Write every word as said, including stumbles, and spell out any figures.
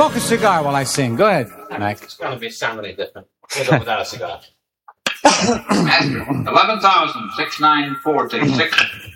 Smoke a cigar while I sing. Go ahead, Mac. It's going to be something different. We'll go without a cigar. eleven thousand six hundred forty-six.